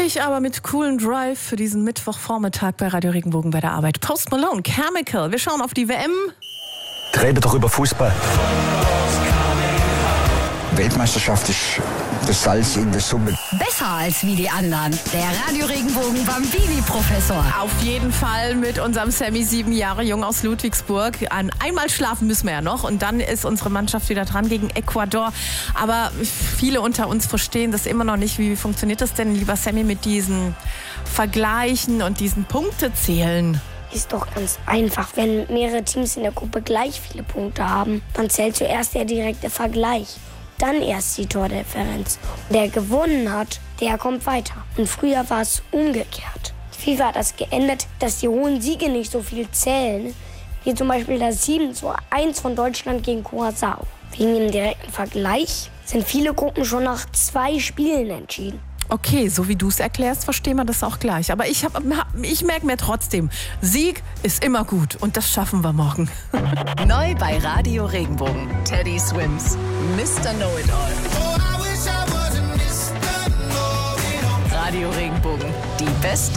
Chillig, aber mit coolen Drive für diesen Mittwochvormittag bei Radio Regenbogen bei der Arbeit. Post Malone, Chemical. Wir schauen auf die WM. Reden doch über Fußball. Weltmeisterschaft ist das Salz in der Suppe. Besser als wie die anderen. Der Radio Regenbogen Bambini-Professor. Auf jeden Fall mit unserem Sammy, 7 Jahre jung aus Ludwigsburg. Einmal schlafen müssen wir ja noch und dann ist unsere Mannschaft wieder dran gegen Ecuador. Aber viele unter uns verstehen das immer noch nicht. Wie funktioniert das denn, lieber Sammy, mit diesen Vergleichen und diesen Punktezählen? Ist doch ganz einfach. Wenn mehrere Teams in der Gruppe gleich viele Punkte haben, dann zählt zuerst der direkte Vergleich. Dann erst die Tordifferenz. Der gewonnen hat, der kommt weiter. Und früher war es umgekehrt. FIFA hat das geändert, dass die hohen Siege nicht so viel zählen, wie zum Beispiel das 7:1 von Deutschland gegen Curaçao. Wegen dem direkten Vergleich sind viele Gruppen schon nach 2 Spielen entschieden. Okay, so wie du es erklärst, verstehen wir das auch gleich. Aber ich merke mir trotzdem, Sieg ist immer gut und das schaffen wir morgen. Neu bei Radio Regenbogen. Teddy Swims, Mr. Know-It-All. Radio Regenbogen, die beste